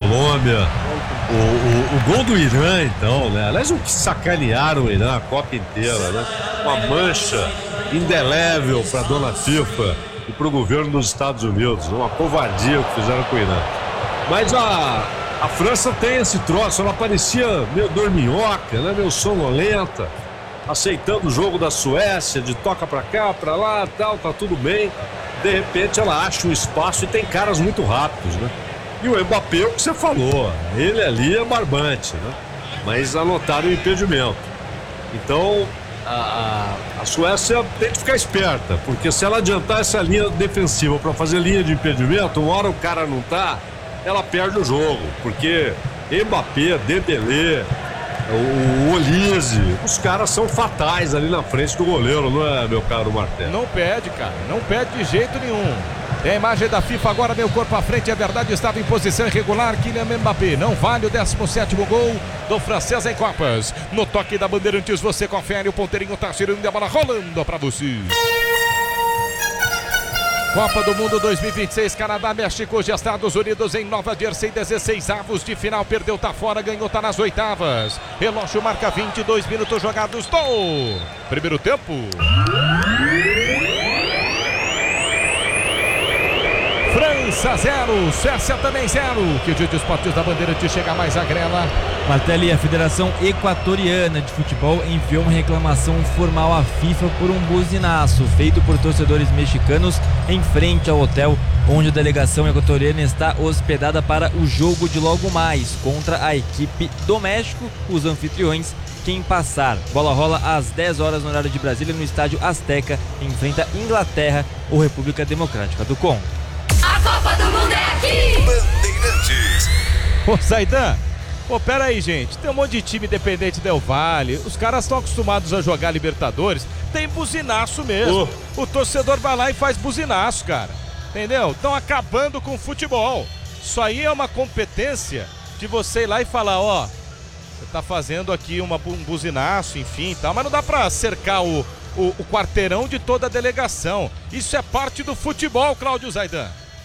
Colômbia, o gol do Irã, então, né? Aliás, o que sacanearam o Irã a Copa inteira, né? Uma mancha indelével para a dona FIFA e para o governo dos Estados Unidos. Uma covardia o que fizeram com o Irã. Mas a França tem esse troço, ela parecia meio dorminhoca, né? Meio sonolenta, aceitando o jogo da Suécia, de toca pra cá, pra lá, tal, tá tudo bem. De repente ela acha um espaço e tem caras muito rápidos, né? E o Mbappé, o que você falou, ele ali é barbante, né? Mas anotaram o impedimento. Então a Suécia tem que ficar esperta, porque se ela adiantar essa linha defensiva para fazer linha de impedimento, uma hora o cara não tá, ela perde o jogo, porque Mbappé, Dembélé, o Olise, os caras são fatais ali na frente do goleiro, não é, meu caro Martelo? Não perde, cara, não perde de jeito nenhum. Tem a imagem da FIFA agora, meio corpo à frente, é verdade, estava em posição irregular, Kylian Mbappé, não vale o 17º gol do francês em Copas. No toque da Bandeirantes, você confere, o ponteirinho tá girando e a bola rolando pra você. Copa do Mundo 2026, Canadá, México, Estados Unidos em Nova Jersey, 16avos de final, perdeu, tá fora, ganhou, tá nas oitavas. Relógio marca 22 minutos jogados do primeiro tempo. França 0, Suécia também 0. Que o dia de esportes da Bandeirante chega mais a grela. Martelli, a Federação Equatoriana de Futebol enviou uma reclamação formal à FIFA por um buzinaço feito por torcedores mexicanos em frente ao hotel onde a delegação equatoriana está hospedada para o jogo de logo mais contra a equipe do México, os anfitriões. Quem passar, bola rola às 10 horas no horário de Brasília no estádio Azteca, enfrenta Inglaterra ou República Democrática do Congo. A Copa do Mundo é aqui! Bandeirantes. Ô, Zaidan, pera aí, gente. Tem um monte de time dependente Del Valle. Os caras estão acostumados a jogar Libertadores. Tem buzinaço mesmo. O torcedor vai lá e faz buzinaço, cara. Entendeu? Estão acabando com o futebol. Isso aí é uma competência de você ir lá e falar, ó, você tá fazendo aqui um buzinaço, enfim, tal, mas não dá pra cercar o quarteirão de toda a delegação. Isso é parte do futebol, Cláudio Zaidan.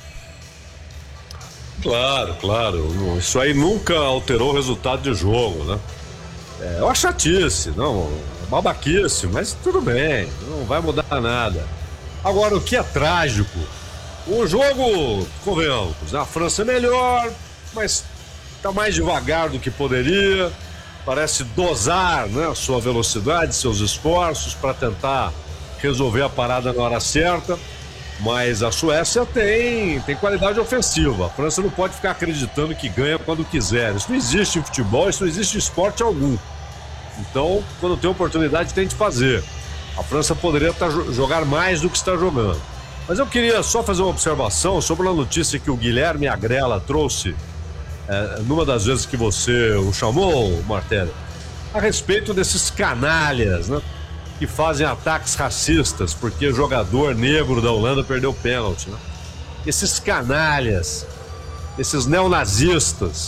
Claro. Isso aí nunca alterou o resultado de jogo, né? É uma chatice, não, babaquice, mas tudo bem, não vai mudar nada. Agora, o que é trágico, o jogo, convenhamos, a França é melhor, mas tá mais devagar do que poderia, parece dosar, né, a sua velocidade, seus esforços para tentar resolver a parada na hora certa. Mas a Suécia tem qualidade ofensiva. A França não pode ficar acreditando que ganha quando quiser. Isso não existe em futebol, isso não existe em esporte algum. Então, quando tem oportunidade, tem de fazer. A França poderia jogar mais do que está jogando. Mas eu queria só fazer uma observação sobre a notícia que o Guilherme Agrela trouxe numa das vezes que você o chamou, Martelli, a respeito desses canalhas, né? Que fazem ataques racistas porque o jogador negro da Holanda perdeu o pênalti, né? Esses canalhas, esses neonazistas.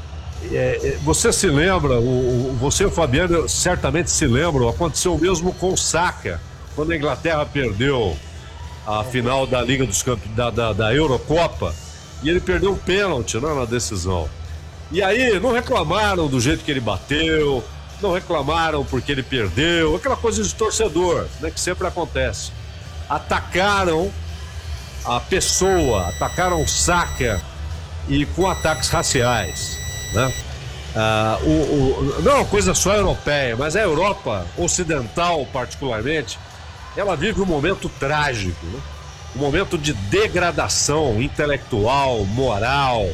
Você se lembra, você e o Fabiano certamente se lembram, aconteceu o mesmo com o Saka, quando a Inglaterra perdeu a final da Liga dos Campeões, da Eurocopa, e ele perdeu o pênalti, né, na decisão. E aí não reclamaram do jeito que ele bateu, não reclamaram porque ele perdeu, aquela coisa de torcedor, né, que sempre acontece. Atacaram a pessoa, atacaram o Saka e com ataques raciais, né? Não é uma coisa só europeia, mas a Europa ocidental particularmente, ela vive um momento trágico, né? Um momento de degradação intelectual, moral,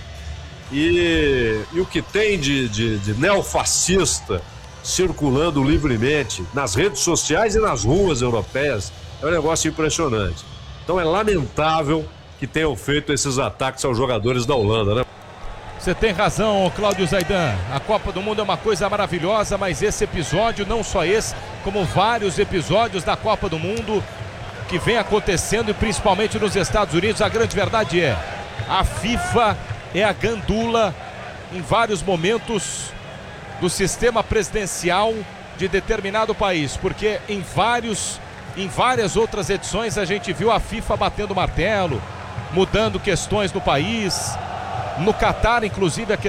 e o que tem de neofascista circulando livremente nas redes sociais e nas ruas europeias é um negócio impressionante. Então é lamentável que tenham feito esses ataques aos jogadores da Holanda, né? Você tem razão, Cláudio Zaidan. A Copa do Mundo é uma coisa maravilhosa, mas esse episódio, não só esse, como vários episódios da Copa do Mundo que vem acontecendo, e principalmente nos Estados Unidos, a grande verdade é, a FIFA é a gandula em vários momentos do sistema presidencial de determinado país, porque em várias outras edições a gente viu a FIFA batendo martelo, mudando questões no país. No Catar, inclusive, a